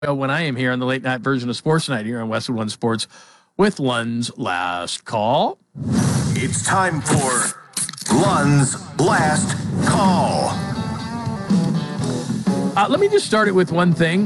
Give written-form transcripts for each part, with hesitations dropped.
when I am here on the late night version of Sports Night here on Westwood One Sports with Lund's Last Call. It's time for Lund's Last Call. Let me just start it with one thing.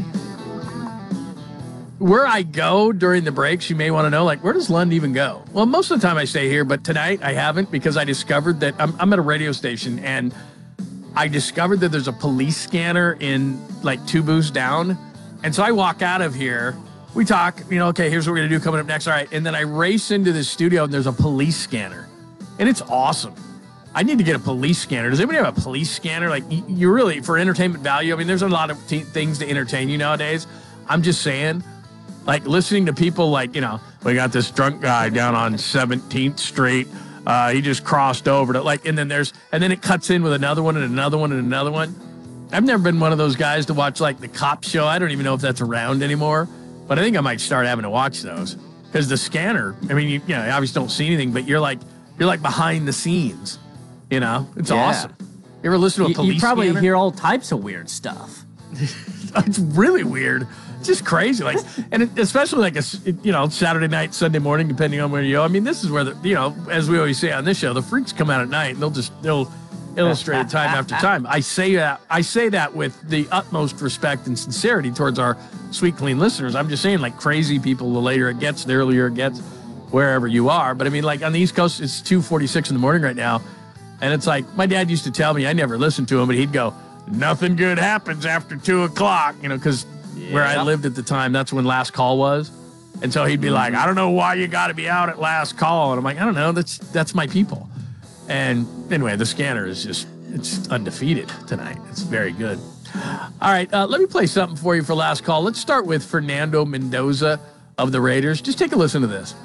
Where I go during the breaks, you may want to know, like, where does Lund even go? Well, most of the time I stay here, but tonight I haven't because I discovered that I'm at a radio station and I discovered that there's a police scanner in like 2 booths down. And so I walk out of here, we talk, okay, here's what we're going to do coming up next. All right. And then I race into the studio and there's a police scanner and it's awesome. I need to get a police scanner. Does anybody have a police scanner? Like, you really, for entertainment value, I mean, there's a lot of things to entertain you nowadays. I'm just saying, like, listening to people like, we got this drunk guy down on 17th Street. He just crossed over to and then it cuts in with another one and another one and another one. I've never been one of those guys to watch like the cop show. I don't even know if that's around anymore, but I think I might start having to watch those because the scanner, I mean, you obviously don't see anything, but you're like behind the scenes, it's awesome. You ever listen to a police You probably scanner? hear all types of weird stuff. It's really weird. It's just crazy. Especially like a Saturday night, Sunday morning, depending on where you go. I mean, this is where as we always say on this show, the freaks come out at night and they'll illustrate it time after time. I say that with the utmost respect and sincerity towards our sweet, clean listeners. I'm just saying, like, crazy people, the later it gets, the earlier it gets, wherever you are. But I mean, like on the East Coast, it's 2:46 in the morning right now. And it's like, my dad used to tell me, I never listened to him, but he'd go, nothing good happens after 2 o'clock, because where I lived at the time, that's when Last Call was. And so he'd be like, I don't know why you got to be out at Last Call. And I'm like, I don't know. That's my people. And anyway, the scanner is it's undefeated tonight. It's very good. All right, let me play something for you for Last Call. Let's start with Fernando Mendoza of the Raiders. Just take a listen to this.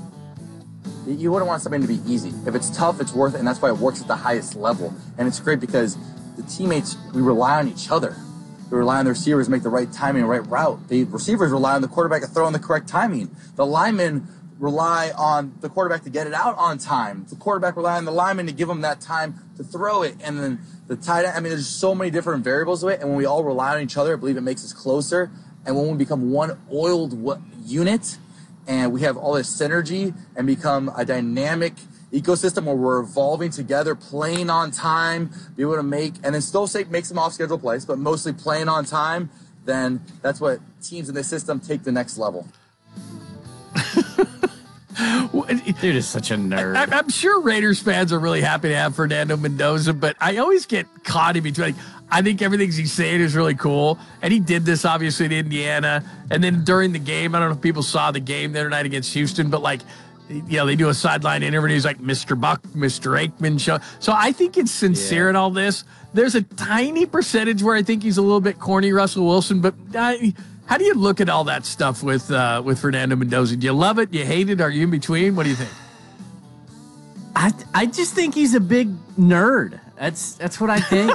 You wouldn't want something to be easy. If it's tough, it's worth it, and that's why it works at the highest level. And it's great because the teammates, we rely on each other. We rely on the receivers to make the right timing and right route. The receivers rely on the quarterback to throw in the correct timing. The linemen rely on the quarterback to get it out on time. The quarterback rely on the lineman to give them that time to throw it. And then the tight end, I mean, there's so many different variables to it. And when we all rely on each other, I believe it makes us closer. And when we become one oiled unit and we have all this synergy and become a dynamic ecosystem where we're evolving together, playing on time, be able to make some off-schedule plays, but mostly playing on time, then that's what teams in this system take the next level. Dude is such a nerd. I'm sure Raiders fans are really happy to have Fernando Mendoza, but I always get caught in between. I think everything he's saying is really cool, and he did this obviously in Indiana, and then during the game, I don't know if people saw the game the other night against Houston, but they do a sideline interview, and he's like, Mr. Buck, Mr. Aikman show. So I think it's sincere in all this. There's a tiny percentage where I think he's a little bit corny, Russell Wilson, but how do you look at all that stuff with Fernando Mendoza? Do you love it? Do you hate it? Are you in between? What do you think? I just think he's a big nerd. That's what I think.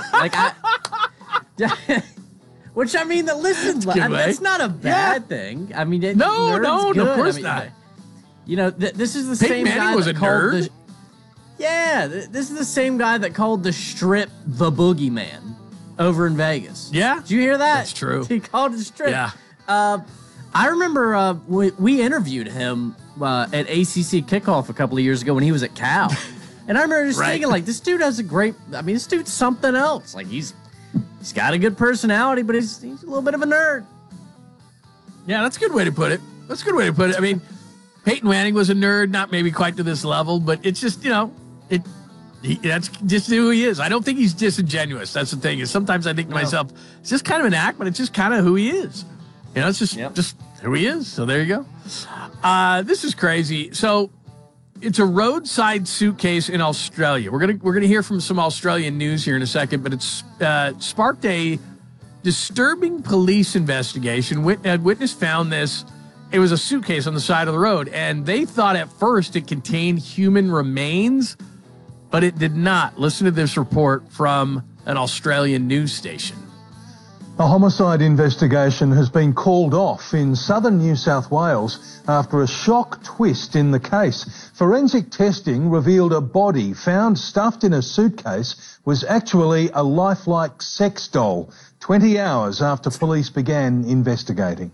Which I mean, that's not a bad thing. I mean, no, good. of course not. This is the Peyton same Manning guy was that a called nerd. this is the same guy that called the Strip the Boogeyman over in Vegas. Yeah, did you hear that? That's true. He called it Strip. Yeah. I remember we interviewed him at ACC Kickoff a couple of years ago when he was at Cal. And I remember just thinking, this dude has this dude's something else. Like, he's got a good personality, but he's a little bit of a nerd. Yeah, that's a good way to put it. I mean, Peyton Manning was a nerd, not maybe quite to this level, but it's just, that's just who he is. I don't think he's disingenuous. That's the thing. Is sometimes I think to myself, it's just kind of an act, but it's just kind of who he is. It's just who he is. So there you go. This is crazy. So it's a roadside suitcase in Australia. We're gonna hear from some Australian news here in a second, but it's sparked a disturbing police investigation. Witness found this. It was a suitcase on the side of the road, and they thought at first it contained human remains, but it did not. Listen to this report from an Australian news station. A homicide investigation has been called off in southern New South Wales after a shock twist in the case. Forensic testing revealed a body found stuffed in a suitcase was actually a lifelike sex doll. 20 hours after police began investigating.